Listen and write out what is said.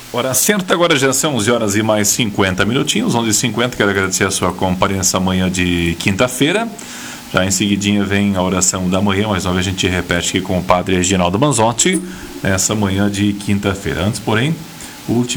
Hora certa, agora já são 11 horas e mais 50 minutinhos, 11h50. Quero agradecer a sua comparência amanhã de quinta-feira. Já em seguidinha vem a oração da manhã, mais uma vez a gente repete aqui com o padre Reginaldo Manzotti, nessa manhã de quinta-feira. Antes, porém, o último